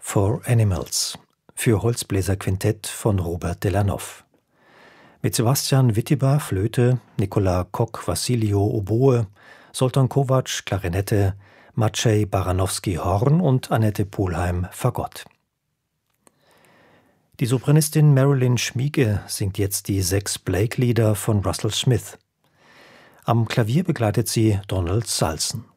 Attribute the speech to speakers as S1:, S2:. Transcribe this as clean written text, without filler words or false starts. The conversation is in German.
S1: For Animals für Holzbläserquintett von Robert Delannoy. Mit Sebastian Wittiber Flöte, Nikola Kock-Vassilio Oboe, Zoltan Kovacs Klarinette, Maciej Baranowski Horn und Annette Polheim Fagott. Die Sopranistin Marilyn Schmiege singt jetzt die 6 Blake-Lieder von Russell Smith. Am Klavier begleitet sie Donald Salson.